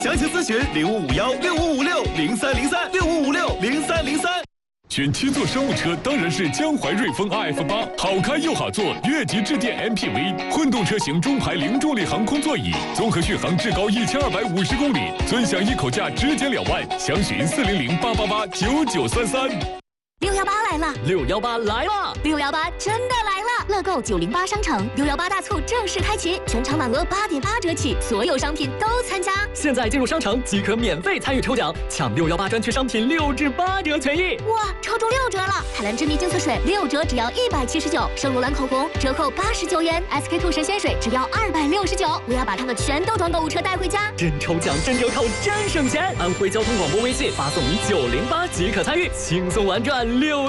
详情咨询05516556030365560303。 选七座商务车当然是江淮瑞风 RF8，好开又好坐，越级致电 MPV， 混动车型中排零重力航空座椅，综合续航至高1250公里，尊享一口价直减2万，详询40088889933。 618来了 ，618来了 ，618真的来了！乐购908商城618大促正式开启，全场满额8.8折起，所有商品都参加。 现在进入商城即可免费参与抽奖，抢618专区商品6至8折权益。 哇，抽中6折了！海蓝之谜净色水6折只要179，圣罗兰口红折扣89元，SK two神仙水只要269。我要把它们全都装购物车带回家。 真抽奖，真折扣，真省钱！安徽交通广播微信发送你908即可参与，轻松玩转618。